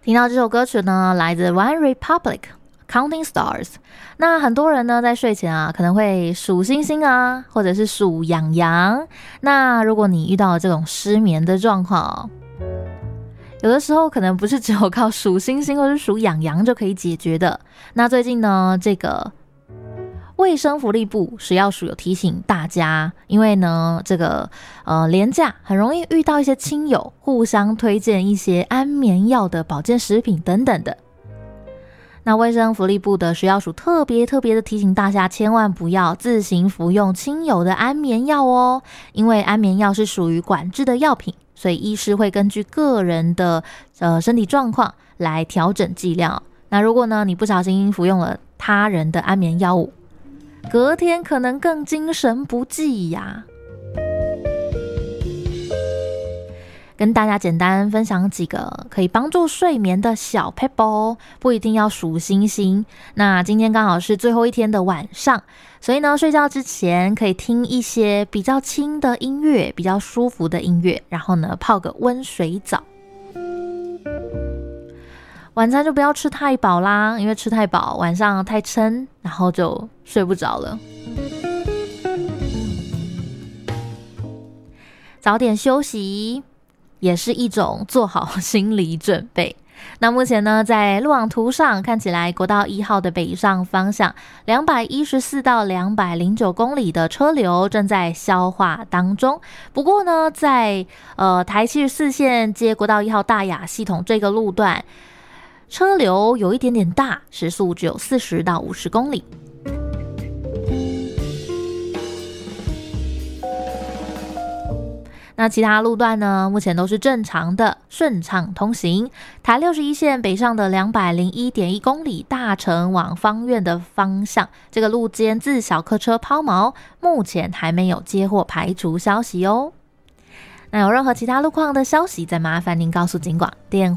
听到这首歌曲呢，来自 One Republic Counting Stars。 那很多人呢在睡前啊可能会数星星啊，或者是数羊羊。那如果你遇到了这种失眠的状况有的时候可能不是只有靠数星星或是数羊羊就可以解决的。那最近呢，这个卫生福利部食药署有提醒大家，因为呢这个连假很容易遇到一些亲友互相推荐一些安眠药的保健食品等等的。那卫生福利部的食药署特别的提醒大家，千万不要自行服用亲友的安眠药哦，因为安眠药是属于管制的药品，所以医师会根据个人的身体状况来调整剂量。那如果呢你不小心服用了他人的安眠药物，隔天可能更精神不济呀。跟大家简单分享几个可以帮助睡眠的小 pebble， 不一定要数星星。那今天刚好是最后一天的晚上，所以呢睡觉之前可以听一些比较轻的音乐，比较舒服的音乐，然后呢泡个温水澡。晚餐就不要吃太饱啦，因为吃太饱晚上太撑，然后就睡不着了。早点休息也是一种做好心理准备。那目前呢，在路网图上看起来，国道1号的北上方向214到209公里的车流正在消化当中。不过呢，在台74线接国道1号大雅系统这个路段，车流有一点点大，时速只有40到50公里。那其他路段呢，目前都是正常的顺畅通行。台61线北上的201.1公里大城往芳苑的方向，这个路肩自小客车抛锚，目前还没有接获排除消息哦。那有任何其他路况的消息，再麻烦您告诉警广电话